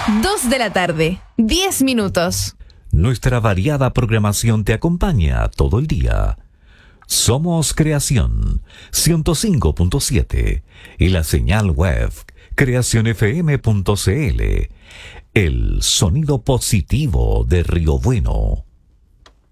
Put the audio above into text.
2 de la tarde, 10 minutos. Nuestra variada programación te acompaña todo el día. Somos Creación 105.7 y la señal web creacionfm.cl. El sonido positivo de Río Bueno.